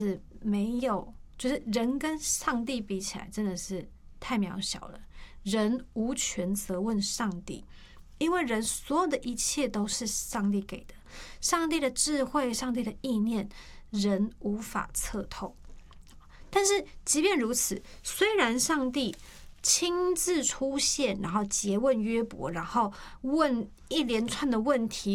没有，就是人跟上帝比起来，真的是太渺小了。人无权责问上帝，因为人所有的一切都是上帝给的，上帝的智慧，上帝的意念，人无法测透。但是即便如此，虽然上帝亲自出现，然后诘问约伯，然后问一连串的问题，